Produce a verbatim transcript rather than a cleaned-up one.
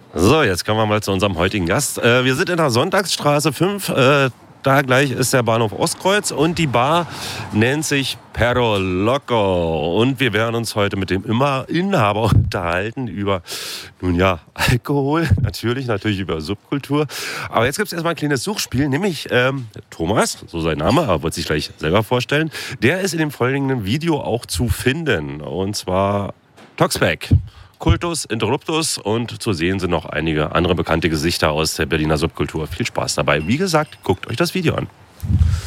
So, jetzt kommen wir mal zu unserem heutigen Gast. Äh, wir sind in der Sonntagsstraße fünf. Äh, da gleich ist der Bahnhof Ostkreuz und die Bar nennt sich Perro Loco. Und wir werden uns heute mit dem immer Inhaber unterhalten über, nun ja, Alkohol, natürlich, natürlich über Subkultur. Aber jetzt gibt es erstmal ein kleines Suchspiel, nämlich ähm, Thomas, so sein Name, er wird sich gleich selber vorstellen. Der ist in dem folgenden Video auch zu finden. Und zwar Toxpack, Kultus, Interruptus und zu sehen sind noch einige andere bekannte Gesichter aus der Berliner Subkultur. Viel Spaß dabei. Wie gesagt, guckt euch das Video an.